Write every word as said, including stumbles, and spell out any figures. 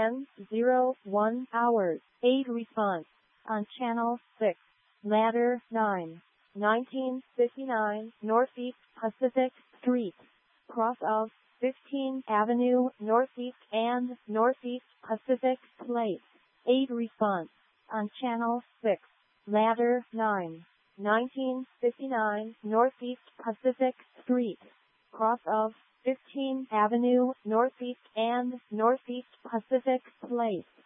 ten oh one hours. eight response. On Channel six. Ladder nine. nineteen fifty-nine Northeast Pacific Street. Cross of fifteenth Avenue Northeast and Northeast Pacific Place. eight response. On Channel six. Ladder nine. nineteen fifty-nine Northeast Pacific Street. Cross of fifteenth Avenue Northeast and Northeast Pacific Place.